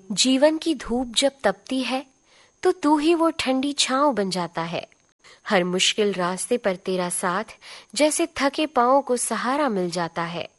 जीवन की धूप जब तपती है तो तू ही वो ठंडी छांव बन जाता है। हर मुश्किल रास्ते पर तेरा साथ जैसे थके पांवों को सहारा मिल जाता है।